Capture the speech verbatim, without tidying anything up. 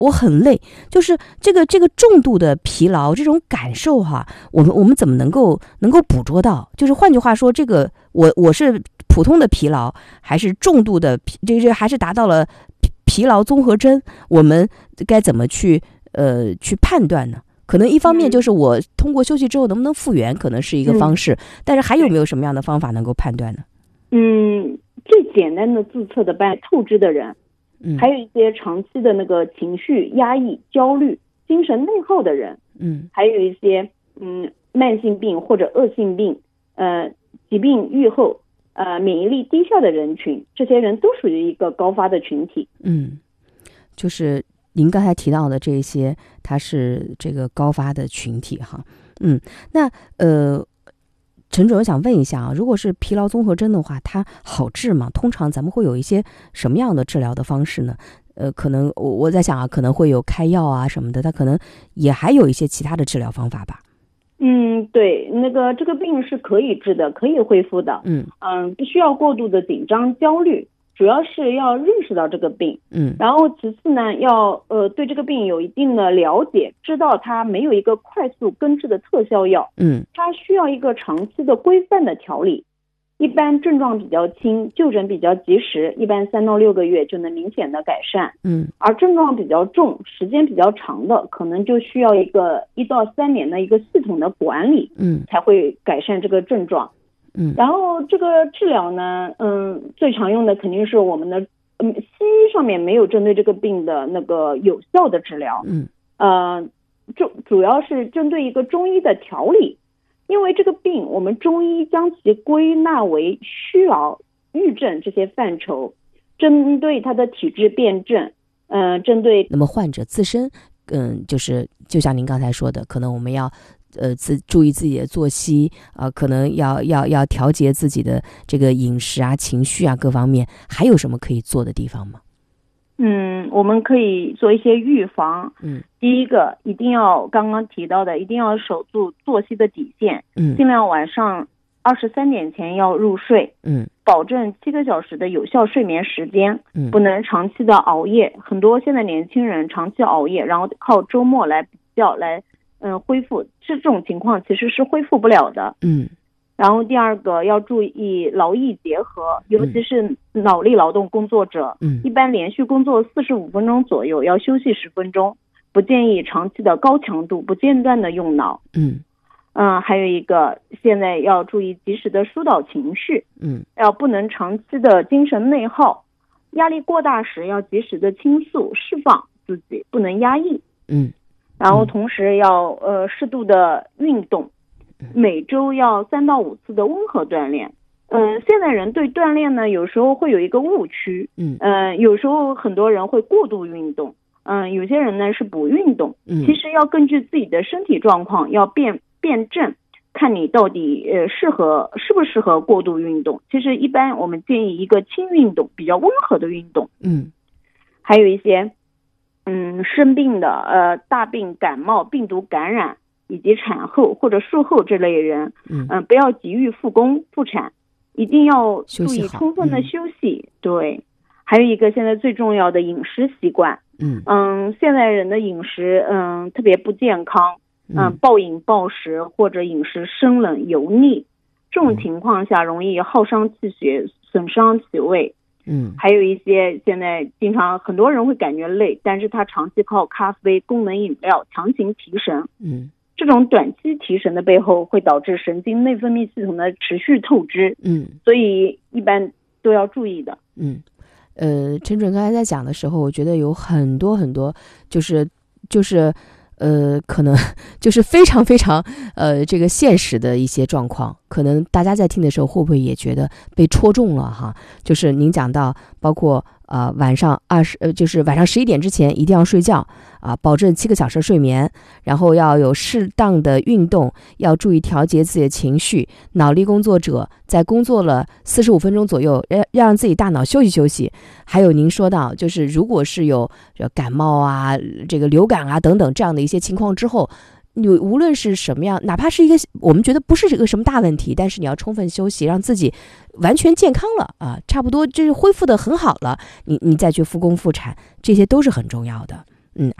我很累，就是这个这个重度的疲劳这种感受哈，我们我们怎么能够能够捕捉到？就是换句话说，这个我我是普通的疲劳，还是重度的疲，这个还是达到了疲疲劳综合征？我们该怎么去呃去判断呢？可能一方面就是我通过休息之后能不能复原，可能是一个方式，嗯、但是还有没有什么样的方法能够判断呢？ 嗯，最简单的自测的办透支的人。嗯，还有一些长期的那个情绪压抑、焦虑、精神内耗的人，嗯，还有一些嗯慢性病或者恶性病，呃，疾病愈后，呃，免疫力低下的人群，这些人都属于一个高发的群体。 嗯，就是您刚才提到的这些，它是这个高发的群体哈。嗯，那呃。陈主任想问一下啊，如果是疲劳综合征的话，它好治吗？通常咱们会有一些什么样的治疗的方式呢？呃，可能我我在想啊，可能会有开药啊什么的，它可能也还有一些其他的治疗方法吧。 嗯，对，那个这个病是可以治的，可以恢复的。嗯嗯，不需要过度的紧张焦虑。主要是要认识到这个病，嗯，然后其次呢，要呃对这个病有一定的了解，知道它没有一个快速根治的特效药，嗯，它需要一个长期的规范的调理。一般症状比较轻，就诊比较及时，一般三到六个月就能明显的改善，嗯，而症状比较重，时间比较长的，可能就需要一个一到三年的一个系统的管理，嗯，才会改善这个症状。嗯，然后这个治疗呢，嗯，最常用的肯定是我们的，嗯，西医上面没有针对这个病的那个有效的治疗，嗯，呃，主主要是针对一个中医的调理，因为这个病我们中医将其归纳为虚劳、郁症这些范畴，针对它的体质辩证，嗯、呃，针对那么患者自身，嗯，就是就像您刚才说的，可能我们要。呃，自注意自己的作息啊、呃，可能要要要调节自己的这个饮食啊、情绪啊各方面，还有什么可以做的地方吗？ 嗯，我们可以做一些预防。嗯，第一个一定要刚刚提到的，一定要守住作息的底线。嗯，尽量晚上二十三点前要入睡。嗯，保证七个小时的有效睡眠时间。嗯，不能长期的熬夜。很多现在年轻人长期熬夜，然后靠周末来比较来。嗯，恢复这种情况其实是恢复不了的。嗯，然后第二个要注意劳逸结合，尤其是脑力劳动工作者，嗯，一般连续工作四十五分钟左右要休息十分钟，不建议长期的高强度不间断的用脑。嗯嗯、呃，还有一个现在要注意及时的疏导情绪。嗯，要不能长期的精神内耗，压力过大时要及时的倾诉释放自己，不能压抑。嗯。然后同时要呃适度的运动，每周要三到五次的温和锻炼。嗯、呃，现在人对锻炼呢，有时候会有一个误区。嗯，呃，有时候很多人会过度运动，嗯、呃，有些人呢是不运动。嗯，其实要根据自己的身体状况要辩辩证，看你到底呃适合适不适合过度运动。其实一般我们建议一个轻运动，比较温和的运动。嗯，还有一些。嗯，生病的呃大病、感冒、病毒感染以及产后或者术后这类人，嗯、呃，不要急于复工复产，一定要注意充分的休息。嗯、对，还有一个现在最重要的饮食习惯。嗯嗯，现在人的饮食嗯、呃、特别不健康，嗯、呃，暴饮暴食或者饮食生冷油腻，这种情况下容易耗伤气血，损伤脾胃。嗯，还有一些现在经常很多人会感觉累，但是他长期靠咖啡、功能饮料强行提神。嗯，这种短期提神的背后会导致神经内分泌系统的持续透支。嗯，所以一般都要注意的。 嗯，呃，陈准刚才在讲的时候，我觉得有很多很多，就是就是。呃，可能就是非常非常呃，这个现实的一些状况，可能大家在听的时候会不会也觉得被戳中了哈？就是您讲到，包括呃晚上二十呃，就是晚上十一点之前一定要睡觉啊、呃，保证七个小时睡眠，然后要有适当的运动，要注意调节自己的情绪。脑力工作者在工作了四十五分钟左右，要要让自己大脑休息休息。还有您说到，就是如果是有感冒啊、这个流感啊等等这样的一些情况之后，你无论是什么样，哪怕是一个我们觉得不是这个什么大问题，但是你要充分休息，让自己完全健康了啊，差不多就是恢复的很好了，你你再去复工复产，这些都是很重要的。